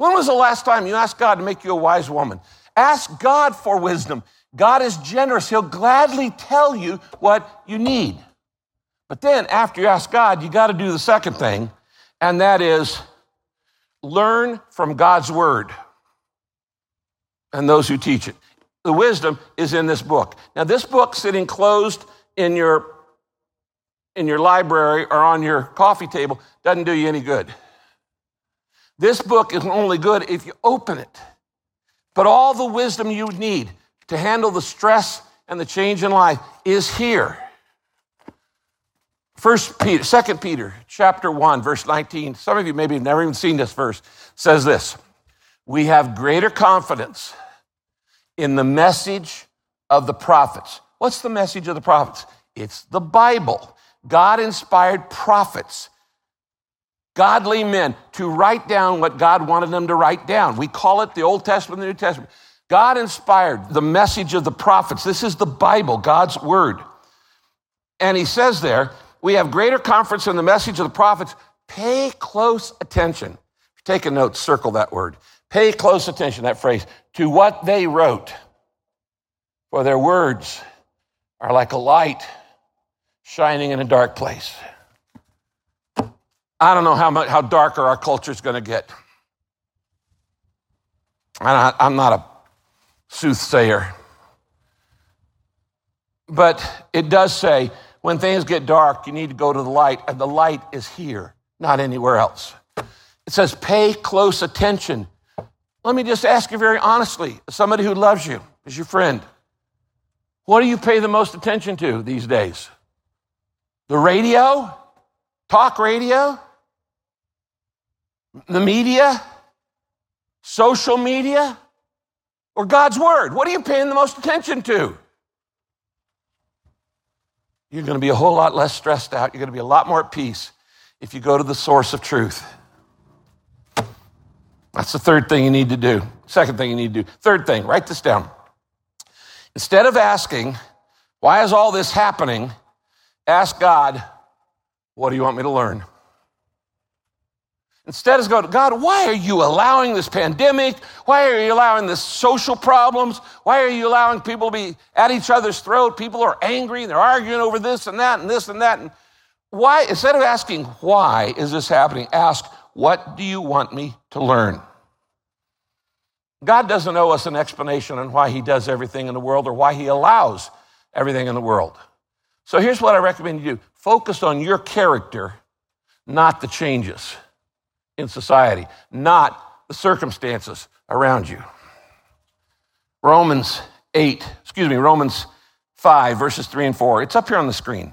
When was the last time you asked God to make you a wise woman? Ask God for wisdom. God is generous. He'll gladly tell you what you need. But then after you ask God, you got to do the second thing, and that is learn from God's word and those who teach it. The wisdom is in this book. Now, this book sitting closed in your library or on your coffee table doesn't do you any good. This book is only good if you open it. But all the wisdom you need to handle the stress and the change in life is here. 2 Peter chapter 1, verse 19. Some of you maybe have never even seen this verse. Says this: we have greater confidence in the message of the prophets. What's the message of the prophets? It's the Bible. God inspired prophets, godly men, to write down what God wanted them to write down. We call it the Old Testament, the New Testament. God inspired the message of the prophets. This is the Bible, God's word. And he says there, we have greater confidence in the message of the prophets. Pay close attention. Take a note, circle that word. Pay close attention, that phrase, to what they wrote. For their words are like a light shining in a dark place. I don't know how darker our culture is going to get. I'm not a soothsayer. But it does say, when things get dark, you need to go to the light, and the light is here, not anywhere else. It says, pay close attention. Let me just ask you very honestly, as somebody who loves you, as your friend, what do you pay the most attention to these days? The radio? Talk radio? The media? Social media? Or God's word? What are you paying the most attention to? You're going to be a whole lot less stressed out. You're going to be a lot more at peace if you go to the source of truth. That's the third thing you need to do. Second thing you need to do. Third thing, write this down. Instead of asking, why is all this happening? Ask God, what do you want me to learn? Instead of going, God, why are you allowing this pandemic? Why are you allowing this social problems? Why are you allowing people to be at each other's throat? People are angry, they're arguing over this and that and this and that. And why, instead of asking, why is this happening? Ask, what do you want me to learn? God doesn't owe us an explanation on why he does everything in the world or why he allows everything in the world. So here's what I recommend you do. Focus on your character, not the changes in society, not the circumstances around you. Romans 5, verses 3 and 4. It's up here on the screen.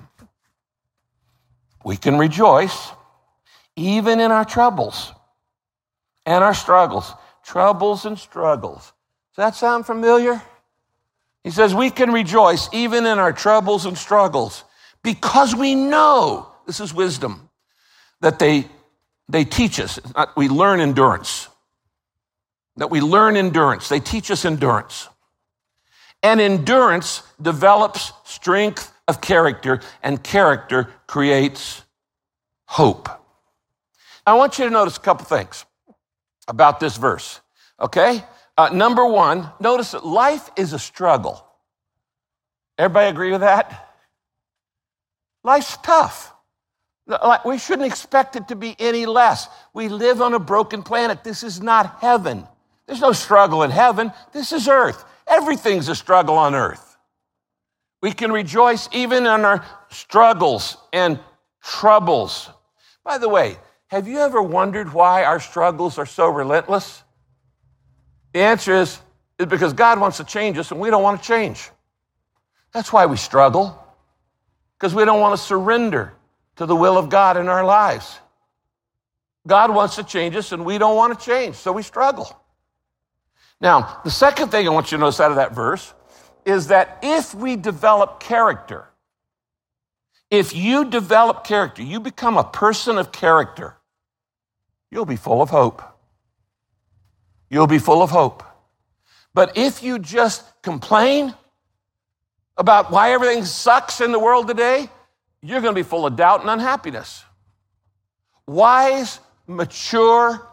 We can rejoice even in our troubles and our struggles. Troubles and struggles. Does that sound familiar? He says we can rejoice even in our troubles and struggles because we know, this is wisdom, that they teach us. We learn endurance. That we learn endurance. They teach us endurance. And endurance develops strength of character, and character creates hope. I want you to notice a couple things about this verse, okay? Number one, notice that life is a struggle. Everybody agree with that? Life's tough. We shouldn't expect it to be any less. We live on a broken planet. This is not heaven. There's no struggle in heaven. This is earth. Everything's a struggle on earth. We can rejoice even in our struggles and troubles. By the way, have you ever wondered why our struggles are so relentless? The answer is because God wants to change us and we don't want to change. That's why we struggle, because we don't want to surrender to the will of God in our lives. God wants to change us and we don't want to change, so we struggle. Now, the second thing I want you to notice out of that verse is that if we develop character, if you develop character, you become a person of character, you'll be full of hope. You'll be full of hope. But if you just complain about why everything sucks in the world today, you're going to be full of doubt and unhappiness. Wise, mature